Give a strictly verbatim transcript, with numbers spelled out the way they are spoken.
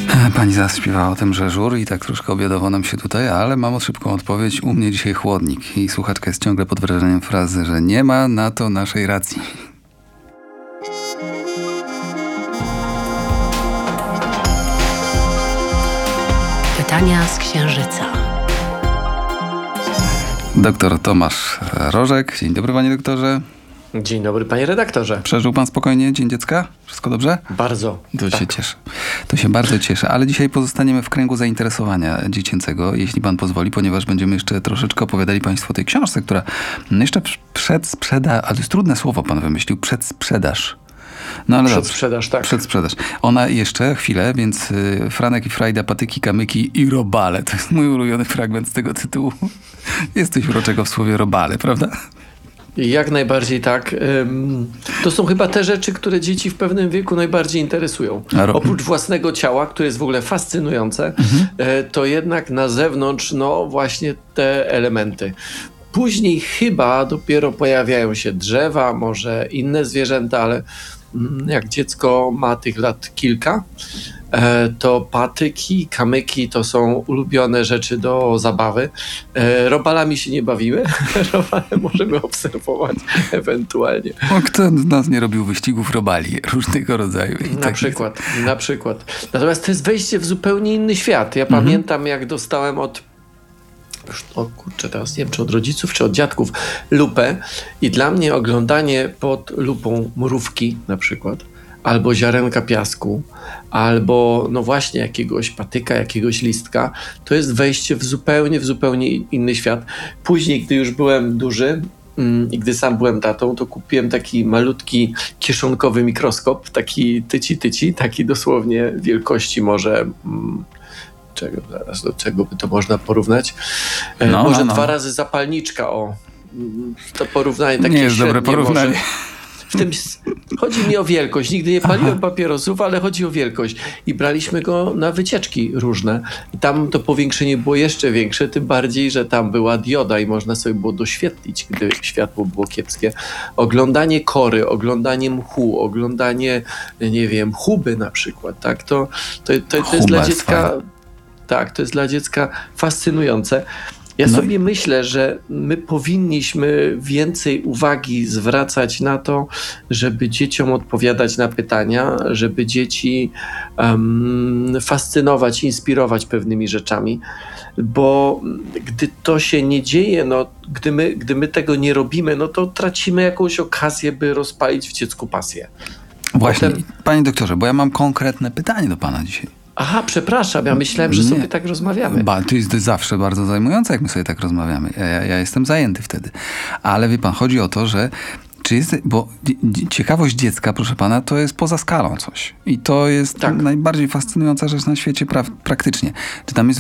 Pani zaśpiewała o tym, że żur i tak troszkę obiadowo nam się tutaj, ale mam szybką odpowiedź. U mnie dzisiaj chłodnik. I słuchaczka jest ciągle pod wrażeniem frazy, że nie ma na to naszej racji. Pytania z Księżyca. Doktor Tomasz Rożek. Dzień dobry, panie doktorze. Dzień dobry, panie redaktorze. Przeżył pan spokojnie Dzień Dziecka? Wszystko dobrze? Bardzo. To tak. się cieszę. To się bardzo cieszę. Ale dzisiaj pozostaniemy w kręgu zainteresowania dziecięcego, jeśli pan pozwoli, ponieważ będziemy jeszcze troszeczkę opowiadali państwu o tej książce, która jeszcze przed sprzeda... Ale to jest trudne słowo pan wymyślił. Przedsprzedaż. No ale Przedsprzedaż, tak. Przedsprzedaż. Ona jeszcze chwilę, więc y, Franek i Frajda, patyki, kamyki i robale. To jest mój ulubiony fragment z tego tytułu. Jest coś uroczego w słowie robale, prawda? Jak najbardziej tak. To są chyba te rzeczy, które dzieci w pewnym wieku najbardziej interesują. Ro- Oprócz własnego ciała, które jest w ogóle fascynujące, mhm. to jednak na zewnątrz, no właśnie te elementy. Później chyba dopiero pojawiają się drzewa, może inne zwierzęta, ale jak dziecko ma tych lat kilka, to patyki, kamyki to są ulubione rzeczy do zabawy. Robalami się nie bawimy, robale możemy obserwować ewentualnie. O, kto z nas nie robił wyścigów robali różnego rodzaju? I na tak przykład, na przykład. Natomiast to jest wejście w zupełnie inny świat. Ja mhm. pamiętam, jak dostałem od o kurczę, teraz nie wiem, czy od rodziców, czy od dziadków, lupę i dla mnie oglądanie pod lupą mrówki na przykład, albo ziarenka piasku, albo no właśnie jakiegoś patyka, jakiegoś listka, to jest wejście w zupełnie, w zupełnie inny świat. Później, gdy już byłem duży mm, i gdy sam byłem tatą, to kupiłem taki malutki kieszonkowy mikroskop, taki tyci-tyci, taki dosłownie wielkości może... Mm, Czego, zaraz, do czego by to można porównać? No, może no, no. dwa razy zapalniczka, o. To porównanie takie nie jest średnie, dobre porównanie. Może. W tym, chodzi mi o wielkość. Nigdy nie paliłem Aha. papierosów, ale chodzi o wielkość. I braliśmy go na wycieczki różne. I tam to powiększenie było jeszcze większe, tym bardziej, że tam była dioda i można sobie było doświetlić, gdy światło było kiepskie. Oglądanie kory, oglądanie mchu, oglądanie, nie wiem, huby na przykład. Tak? To, to, to, to jest dla dziecka... Tak, to jest dla dziecka fascynujące. Ja no. sobie myślę, że my powinniśmy więcej uwagi zwracać na to, żeby dzieciom odpowiadać na pytania, żeby dzieci um, fascynować, inspirować pewnymi rzeczami, bo gdy to się nie dzieje, no, gdy, my, gdy my tego nie robimy, no to tracimy jakąś okazję, by rozpalić w dziecku pasję. Właśnie, Potem... panie doktorze, bo ja mam konkretne pytanie do pana dzisiaj. Aha, przepraszam, ja myślałem, że nie. sobie tak rozmawiamy. Ba, to jest zawsze bardzo zajmujące, jak my sobie tak rozmawiamy. Ja, ja, ja jestem zajęty wtedy. Ale wie pan, chodzi o to, że czy jest, bo ciekawość dziecka, proszę pana, to jest poza skalą coś. I to jest tak. najbardziej fascynująca rzecz na świecie pra- praktycznie. Czy tam jest